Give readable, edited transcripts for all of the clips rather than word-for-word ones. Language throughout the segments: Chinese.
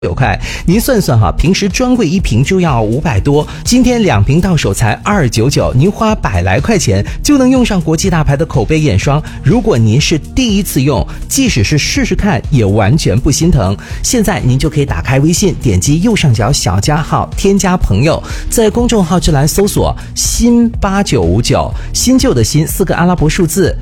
块，您算算哈，平时专柜一瓶就要500多，今天2瓶到手才299，您花100来块钱就能用上国际大牌的口碑眼霜。如果您是第一次用，即使是试试看也完全不心疼。现在您就可以打开微信，点击右上角小加号，添加朋友，在公众号之栏搜索新8959，新旧的新4个阿拉伯数字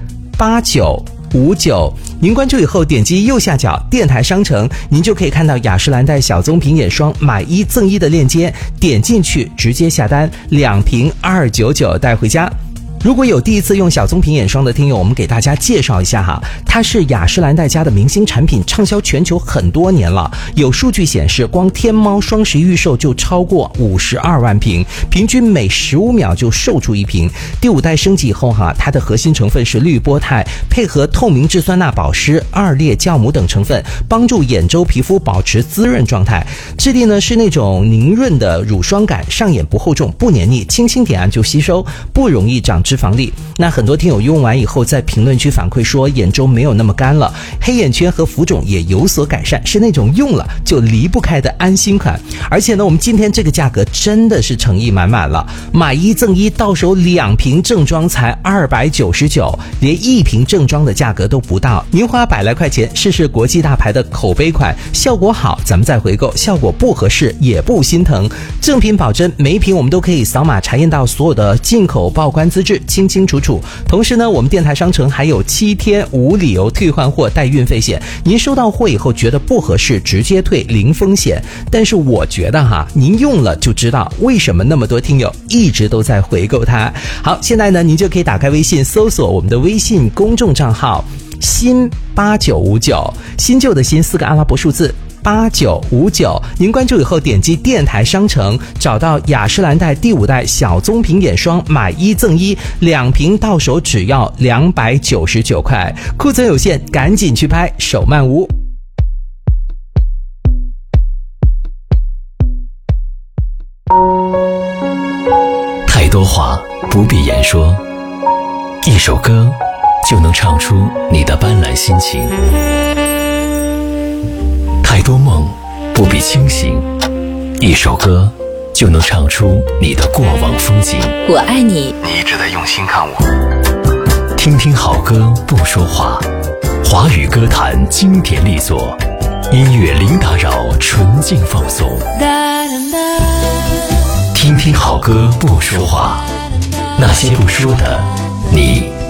8959，您关注以后点击右下角电台商城，您就可以看到雅诗兰黛小棕瓶眼霜买1赠1的链接，点进去直接下单，2瓶299带回家。如果有第一次用小棕瓶眼霜的听友，我们给大家介绍一下哈，它是雅诗兰黛家的明星产品，畅销全球很多年了。有数据显示，光天猫双11预售就超过52万瓶，平均每15秒就售出1瓶。第5代升级以后哈，它的核心成分是绿波肽，配合透明质酸钠保湿、2列酵母等成分，帮助眼周皮肤保持滋润状态。质地呢是那种凝润的乳霜感，上眼不厚重，不黏腻，轻轻点按就吸收，不容易长脂肪粒。那很多听友用完以后在评论区反馈说眼周没有那么干了，黑眼圈和浮肿也有所改善，是那种用了就离不开的安心款。而且呢，我们今天这个价格真的是诚意满满了，买1赠1，到手2瓶正装才299，连1瓶正装的价格都不到。您花100来块钱试试国际大牌的口碑款，效果好咱们再回购，效果不合适也不心疼。正品保真，每一瓶我们都可以扫码查验到所有的进口报关资质，清清楚楚。同时呢，我们电台商城还有7天无理由退换货带运费险，您收到货以后觉得不合适直接退，零风险。但是我觉得哈，您用了就知道为什么那么多听友一直都在回购它。好，现在呢，您就可以打开微信搜索我们的微信公众账号新8959，新旧的新4个阿拉伯数字8959，您关注以后点击电台商城，找到雅诗兰黛第5代小棕瓶眼霜，买1赠1，2瓶到手只要299块，库存有限，赶紧去拍，手慢无。 太多话不必言说，一首歌就能唱出你的斑斓心情。太多梦不必清醒，一首歌就能唱出你的过往风景。 我爱你， 你一直在用心看我。听听好歌不说话，华语歌坛经典力作，音乐零打扰，纯净放松。听听好歌不说话，那些不说的你